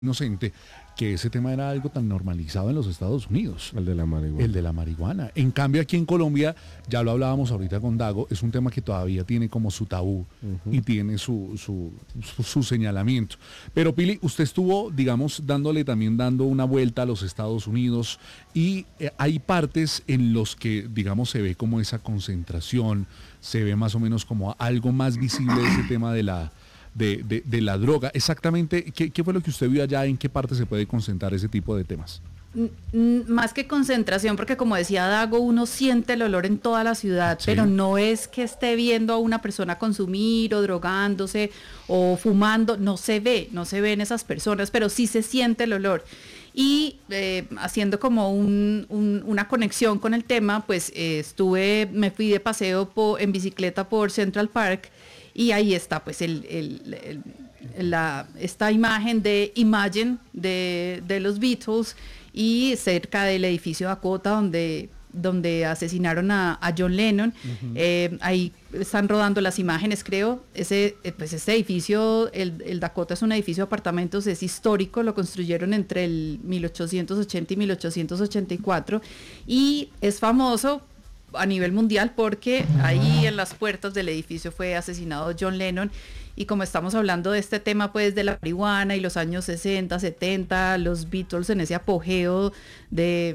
inocente que ese tema era algo tan normalizado en los Estados Unidos. El de la marihuana. El de la marihuana. En cambio, aquí en Colombia, ya lo hablábamos ahorita con Dago, es un tema que todavía tiene como su tabú y tiene su señalamiento. Pero Pili, usted estuvo, digamos, dando una vuelta a los Estados Unidos y hay partes en los que, digamos, se ve como esa concentración, se ve más o menos como algo más visible de ese tema de la droga. Exactamente, ¿qué fue lo que usted vio allá? ¿En qué parte se puede concentrar ese tipo de temas? Más que concentración, porque como decía Dago, uno siente el olor en toda la ciudad, Sí. pero no es que esté viendo a una persona consumir o drogándose o fumando, no se ve en esas personas, pero sí se siente el olor. Y haciendo como una conexión con el tema, pues me fui de paseo en bicicleta por Central Park y ahí está pues esta imagen de Imagine de los Beatles y cerca del edificio Dakota donde asesinaron a John Lennon. Ahí están rodando las imágenes, creo. Este edificio, el Dakota es un edificio de apartamentos, es histórico, lo construyeron entre el 1880 y 1884 y es famoso a nivel mundial porque ahí en las puertas del edificio fue asesinado John Lennon. Y como estamos hablando de este tema pues de la marihuana y los años 60, 70, los Beatles en ese apogeo de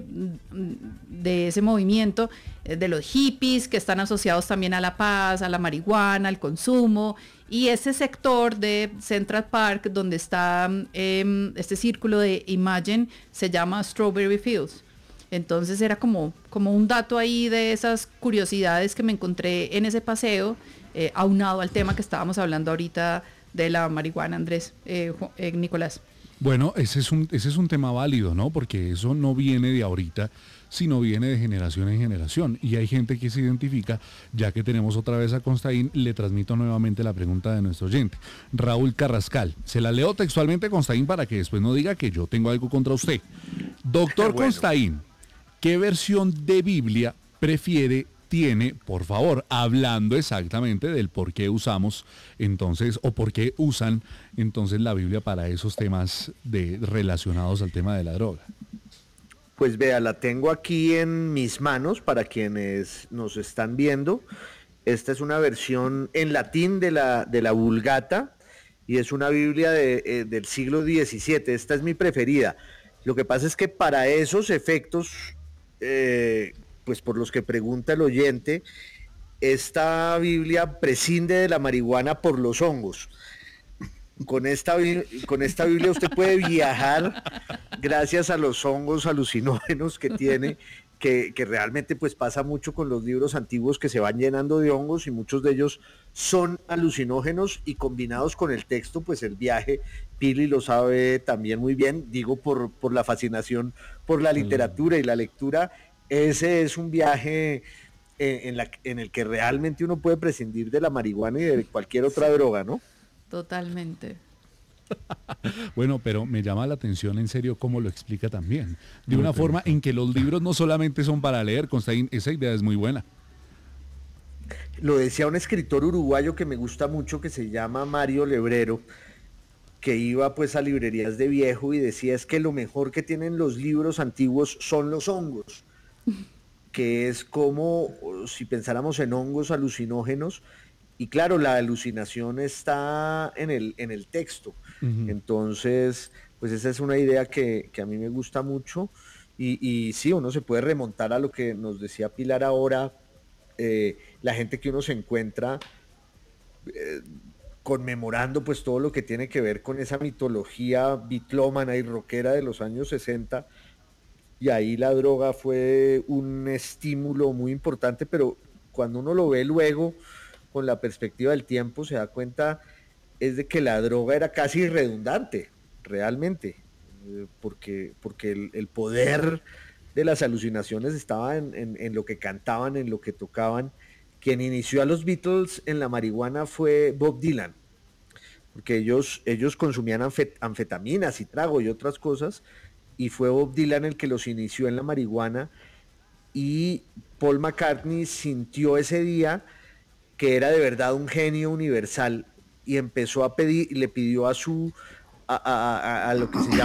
ese movimiento, de los hippies que están asociados también a la paz, a la marihuana, al consumo, y ese sector de Central Park donde está este círculo de Imagine se llama Strawberry Fields. Entonces era como un dato ahí de esas curiosidades que me encontré en ese paseo, aunado al tema que estábamos hablando ahorita de la marihuana, Andrés, Nicolás. Bueno, ese es un tema válido, ¿no? Porque eso no viene de ahorita, sino viene de generación en generación. Y hay gente que se identifica, ya que tenemos otra vez a Constaín, le transmito nuevamente la pregunta de nuestro oyente. Raúl Carrascal, se la leo textualmente, Constaín, para que después no diga que yo tengo algo contra usted. Doctor Bueno. Constaín, ¿qué versión de Biblia tiene, por favor, hablando exactamente del por qué usamos entonces, o por qué usan entonces la Biblia para esos temas relacionados al tema de la droga? Pues vea, la tengo aquí en mis manos para quienes nos están viendo. Esta es una versión en latín de la Vulgata y es una Biblia del siglo XVII. Esta es mi preferida. Lo que pasa es que para esos efectos, pues por los que pregunta el oyente, esta Biblia prescinde de la marihuana por los hongos. Con esta Biblia usted puede viajar gracias a los hongos alucinógenos que tiene, que realmente pues pasa mucho con los libros antiguos que se van llenando de hongos y muchos de ellos son alucinógenos y combinados con el texto, pues el viaje, Pili lo sabe también muy bien, digo por la fascinación por la literatura y la lectura, ese es un viaje en el que realmente uno puede prescindir de la marihuana y de cualquier otra droga, ¿no? Totalmente. Bueno, pero me llama la atención en serio cómo lo explica también. De Muy una forma interesante. en que los libros no solamente son para leer, Constaín, esa idea es muy buena. Lo decía un escritor uruguayo que me gusta mucho, que se llama Mario Lebrero, que iba pues a librerías de viejo y decía es que lo mejor que tienen los libros antiguos son los hongos, que es como si pensáramos en hongos alucinógenos, y claro, la alucinación está en el texto. Entonces, pues esa es una idea que a mí me gusta mucho, y sí, uno se puede remontar a lo que nos decía Pilar ahora, la gente que uno se encuentra conmemorando pues todo lo que tiene que ver con esa mitología bitlómana y rockera de los años 60, y ahí la droga fue un estímulo muy importante, pero cuando uno lo ve luego con la perspectiva del tiempo se da cuenta es de que la droga era casi redundante, realmente, porque el poder de las alucinaciones estaba en lo que cantaban, en lo que tocaban. Quien inició a los Beatles en la marihuana fue Bob Dylan, porque ellos consumían anfetaminas y trago y otras cosas, y fue Bob Dylan el que los inició en la marihuana, y Paul McCartney sintió ese día que era de verdad un genio universal y empezó a pedir, le pidió a lo que se